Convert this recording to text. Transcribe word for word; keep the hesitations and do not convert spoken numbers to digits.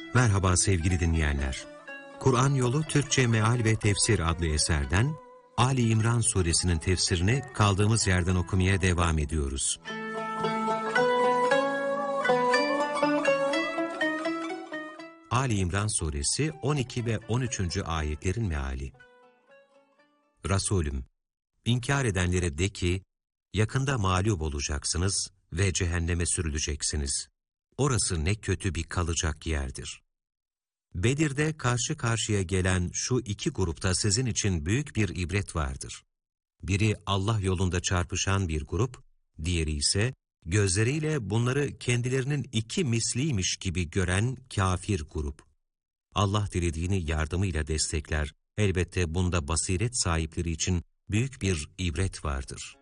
Merhaba sevgili dinleyenler. Kur'an Yolu Türkçe Meal ve Tefsir adlı eserden Ali İmran suresinin tefsirini kaldığımız yerden okumaya devam ediyoruz. Ali İmran suresi on iki ve on üçüncü ayetlerin meali. Resulüm, inkar edenlere de ki, yakında mağlup olacaksınız ve cehenneme sürüleceksiniz. Orası ne kötü bir kalacak yerdir. Bedir'de karşı karşıya gelen şu iki grupta sizin için büyük bir ibret vardır. Biri Allah yolunda çarpışan bir grup, diğeri ise gözleriyle bunları kendilerinin iki misliymiş gibi gören kafir grup. Allah dilediğini yardımıyla destekler, elbette bunda basiret sahipleri için büyük bir ibret vardır.